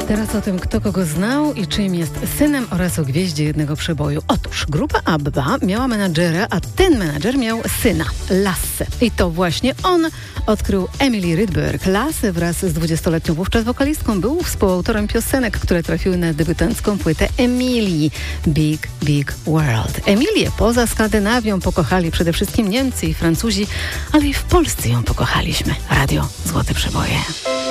Teraz o tym, kto kogo znał i czym jest synem oraz o gwieździe jednego przeboju. Otóż grupa ABBA miała menadżera, a ten menadżer miał syna, Lasse. I to właśnie on odkrył Emily Rydberg. Lasse wraz z 20-letnią wówczas wokalistką był współautorem piosenek, które trafiły na debiutancką płytę Emilii Big Big World. Emilię poza Skandynawią pokochali przede wszystkim Niemcy i Francuzi, ale i w Polsce ją pokochaliśmy. Radio Złote Przeboje.